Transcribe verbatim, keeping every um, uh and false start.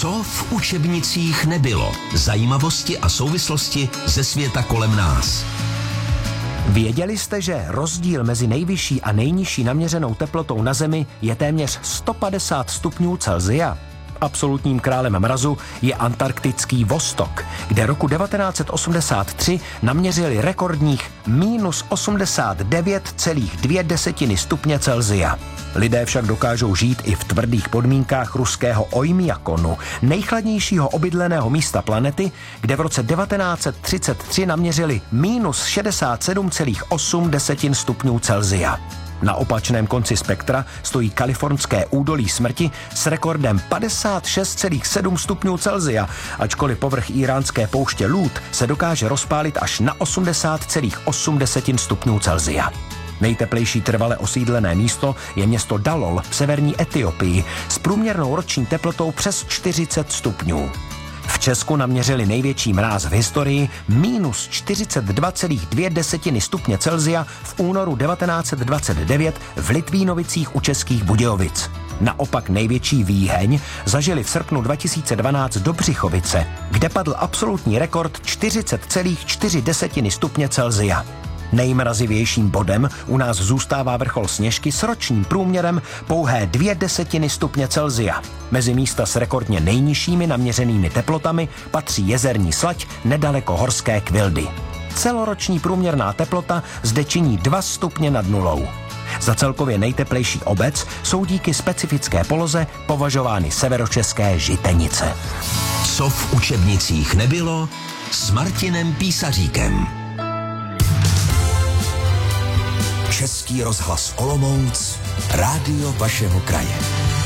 Co v učebnicích nebylo? Zajímavosti a souvislosti ze světa kolem nás. Věděli jste, že rozdíl mezi nejvyšší a nejnižší naměřenou teplotou na Zemi je téměř sto padesát stupňů Celsia? Absolutním králem mrazu je antarktický Vostok, kde roku devatenáct set osmdesát tři naměřili rekordních minus osmdesát devět celá dvě desetiny stupně Celsia. Lidé však dokážou žít i v tvrdých podmínkách ruského Ojmjakonu, nejchladnějšího obydleného místa planety, kde v roce devatenáct set třicet tři naměřili minus šedesát sedm celá osm desetin stupňů Celsia. Na opačném konci spektra stojí kalifornské údolí smrti s rekordem padesát šest celá sedm stupňů Celsia, ačkoliv povrch íránské pouště Lůd se dokáže rozpálit až na osmdesát celá osm desetin stupňů Celsia. Nejteplejší trvale osídlené místo je město Dalol v severní Etiopii s průměrnou roční teplotou přes čtyřicet stupňů. V Česku naměřili největší mráz v historii minus čtyřicet dva celá dvě desetiny stupně Celsia v únoru devatenáct set dvacet devět v Litvínovicích u Českých Budějovic. Naopak největší výheň zažili v srpnu dva tisíce dvanáct Dobřichovice, kde padl absolutní rekord čtyřicet celá čtyři desetiny stupně Celsia. Nejmrazivějším bodem u nás zůstává vrchol Sněžky s ročním průměrem pouhé dvě desetiny stupně Celsia. Mezi místa s rekordně nejnižšími naměřenými teplotami patří Jezerní Slať nedaleko Horské Kvildy. Celoroční průměrná teplota zde činí dva stupně nad nulou. Za celkově nejteplejší obec jsou díky specifické poloze považovány severočeské Žitenice. Co v učebnicích nebylo s Martinem Písaříkem. Český rozhlas Olomouc, rádio vašeho kraje.